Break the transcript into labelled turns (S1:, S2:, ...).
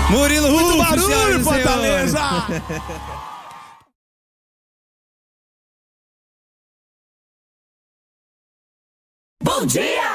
S1: Murilo
S2: Muito
S1: Rufo,
S2: barulho,
S1: senhoras e
S2: Fortaleza!
S1: senhores.
S3: Bom dia!